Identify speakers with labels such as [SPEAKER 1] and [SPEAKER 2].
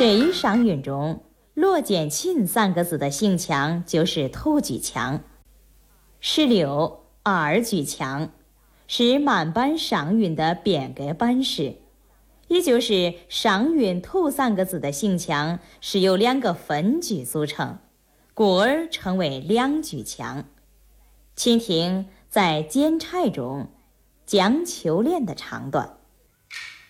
[SPEAKER 1] 这一上韵中，骆简庆三个字的姓强就是头举强。16二举强是满班上韵的变革版式，也就是上韵头三个字的姓强是由两个分句组成，故而称为两句强。请听在《剪柴》中江秋莲的唱段。